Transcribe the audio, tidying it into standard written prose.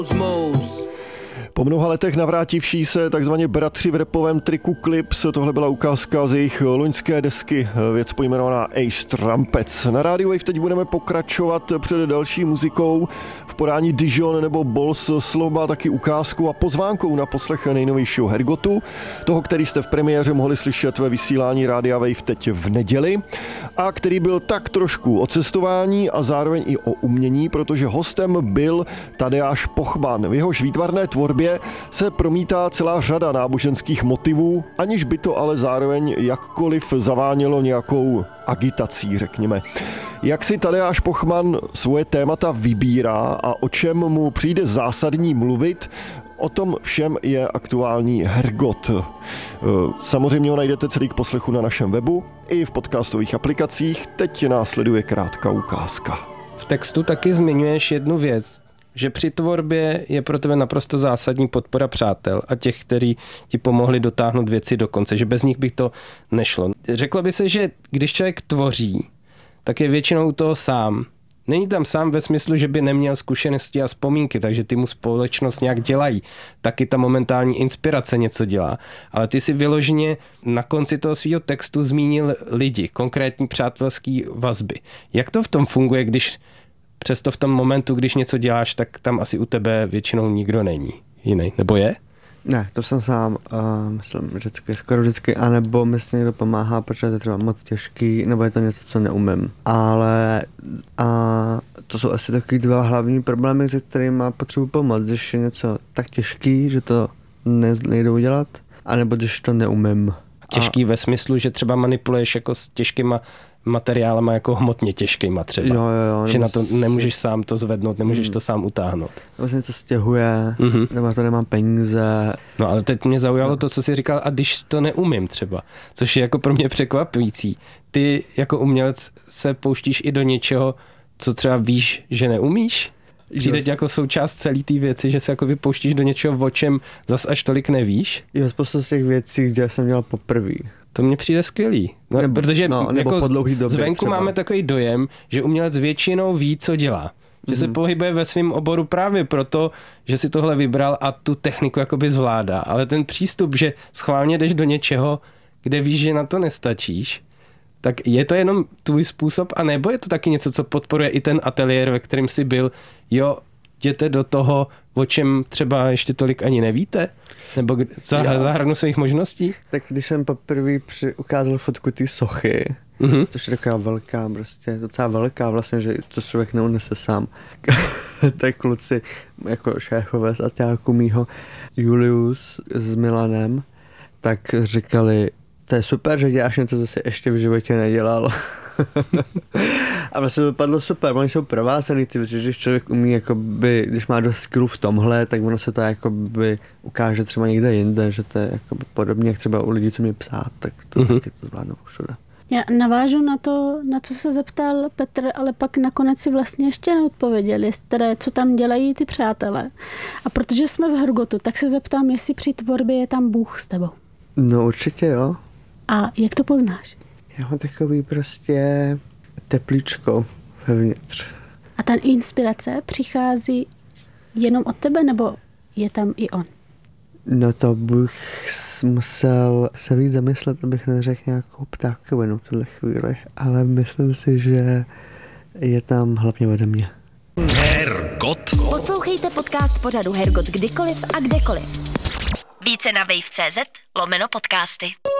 Po mnoha letech navrátivší se takzvaně bratři v rapovém triku Clips. Tohle byla ukázka z jejich loňské desky, věc pojmenovaná Ace Trumpets. Na rádiu Wave teď budeme pokračovat před další muzikou v podání Dijon nebo Balls Sloba, taky ukázkou a pozvánkou na poslech nejnovějšího Hergotu, toho, který jste v premiéře mohli slyšet ve vysílání Rádia Wave teď v neděli a který byl tak trošku o cestování a zároveň i o umění, protože hostem byl Tadeáš Pochman. V jehož výtvarné tvorbě se promítá celá řada náboženských motivů, aniž by to ale zároveň jakkoliv zavánělo nějakou agitací, řekněme. Jak si Tadeáš Pochman svoje témata vybírá a o čem mu přijde zásadní mluvit, o tom všem je aktuální Hergot. Samozřejmě ho najdete celý k poslechu na našem webu i v podcastových aplikacích. Teď následuje krátká ukázka. V textu taky zmiňuješ jednu věc, že při tvorbě je pro tebe naprosto zásadní podpora přátel a těch, kteří ti pomohli dotáhnout věci do konce, že bez nich by to nešlo. Řeklo by se, že když člověk tvoří, tak je většinou u toho sám. Není tam sám ve smyslu, že by neměl zkušenosti a vzpomínky, takže ty mu společnost nějak dělají. Taky ta momentální inspirace něco dělá. Ale ty si vyloženě na konci toho svého textu zmínil lidi, konkrétní přátelský vazby. Jak to v tom funguje, když přesto v tom momentu, když něco děláš, tak tam asi u tebe většinou nikdo není jiný, nebo je? Ne, to jsem sám, myslím, vždycky, skoro vždycky, anebo mi se někdo pomáhá, protože to je třeba moc těžký, nebo je to něco, co neumím. Ale to jsou asi takový dva hlavní problémy, se kterými potřebuji pomoct, když je něco tak těžký, že to nejde udělat, anebo když to neumím. Těžký ve smyslu, že třeba manipuluješ jako s těžkýma materiálama jako hmotně těžkýma třeba. Jo, že na to nemůžeš sám to zvednout, nemůžeš to sám utáhnout. Nebo se něco stěhuje, nebo na to nemám peníze. No ale teď mě zaujalo to, co jsi říkal, a když to neumím třeba, což je jako pro mě překvapující. Ty jako umělec se pouštíš i do něčeho, co třeba víš, že neumíš? Přijde jako součást celé té věci, že se jako vypouštíš do něčeho, o čem zas až tolik nevíš? Jo, spoustu z těch věcí, kde jsem dělal poprvé. To mně přijde skvělý. Protože jako zvenku máme takový dojem, že umělec většinou ví, co dělá. Že se pohybuje ve svém oboru právě proto, že si tohle vybral a tu techniku jakoby zvládá. Ale ten přístup, že schválně jdeš do něčeho, kde víš, že na to nestačíš, tak je to jenom tvůj způsob, anebo je to taky něco, co podporuje i ten ateliér, ve kterém jsi byl, jo, jděte do toho, o čem třeba ještě tolik ani nevíte? Nebo za hranu svých možností? Tak když jsem poprvé ukázal fotku té sochy, což je taková velká, prostě docela velká vlastně, že to člověk neunese sám. Tak kluci, jako šéfové z aťáku mýho, Julius s Milanem, tak říkali, to je super, že děláš něco, co jsi ještě v životě nedělal. A vlastně to dopadlo super, oni jsou provázaný ty věci, že když člověk umí, jakoby, když má dost skillu v tomhle, tak ono se to jakoby ukáže třeba někde jinde, že to je jakoby podobně, jak třeba u lidí, co mě psát, tak to taky to zvládnou všude. Já navážu na to, na co se zeptal Petr, ale pak nakonec si vlastně ještě neodpověděl, co tam dělají ty přátelé. A protože jsme v Hergotu, tak se zeptám, jestli při tvorbě je tam Bůh s tebou. No určitě jo. A jak to poznáš? Já mám takový prostě teplíčko vevnitř. A ta inspirace přichází jenom od tebe, nebo je tam i on? No to bych musel se víc zamyslet, abych neřekl nějakou ptákovinu v tuhle chvíli, ale myslím si, že je tam hlavně ode mě. Hergot. Poslouchejte podcast pořadu Hergot kdykoliv a kdekoliv. Více na wave.cz/podcasty.